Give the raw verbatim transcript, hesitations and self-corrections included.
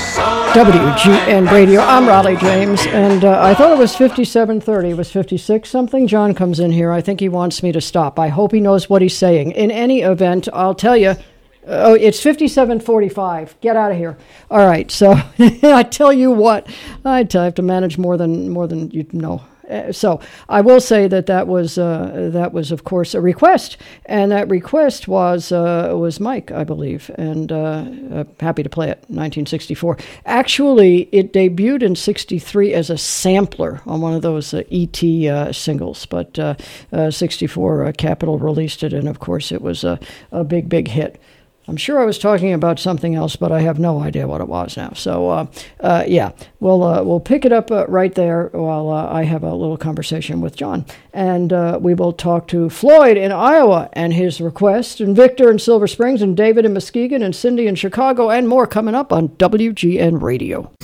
W G N Radio. I'm Raleigh James, and uh, I thought it was fifty-seven thirty. It was fifty-six something. John comes in here. I think he wants me to stop. I hope he knows what he's saying. In any event, I'll tell you, oh, it's fifty-seven forty-five. Get out of here. All right, so I tell you what, I have to manage more than more than you know. Uh, so I will say that that was uh, that was of course a request, and that request was uh, was Mike, I believe, and uh, uh, happy to play it. nineteen sixty-four. Actually, it debuted in sixty-three as a sampler on one of those uh, E T uh, singles, but uh, uh, sixty-four uh, Capitol released it, and of course it was a, a big big hit. I'm sure I was talking about something else, but I have no idea what it was now. So, uh, uh, yeah, we'll uh, we'll pick it up uh, right there while uh, I have a little conversation with John. And uh, we will talk to Floyd in Iowa and his request, and Victor in Silver Springs, and David in Muskegon, and Cindy in Chicago, and more coming up on W G N Radio.